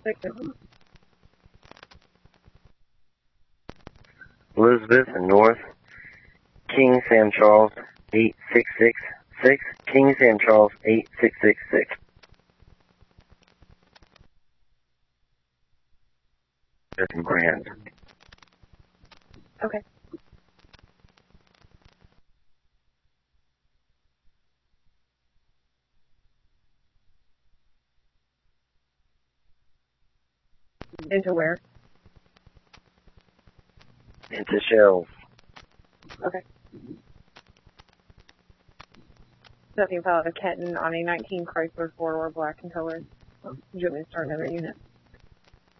Elizabeth and North, King Sam Charles 8666, King Sam Charles 8666. Grand. Okay. Into where? Into shells. Okay. 17 pilot of Kenton on a 19 Chrysler 4-door black in color. Do you want me to start another unit?